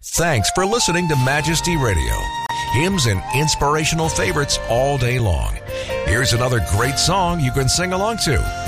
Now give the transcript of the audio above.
Thanks for listening to Majesty Radio. Hymns and inspirational favorites all day long. Here's another great song you can sing along to